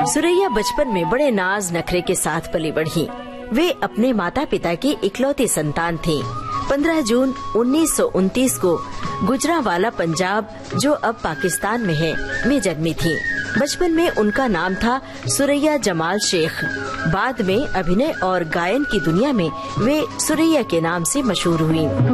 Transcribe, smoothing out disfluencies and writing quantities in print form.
सुरैया बचपन में बड़े नाज नखरे के साथ पली बढ़ी। वे अपने माता पिता की इकलौती संतान थीं। 15 जून 1929 को गुजरांवाला पंजाब, जो अब पाकिस्तान में है, में जन्मी थीं। बचपन में उनका नाम था सुरैया जमाल शेख। बाद में अभिनय और गायन की दुनिया में वे सुरैया के नाम से मशहूर हुईं।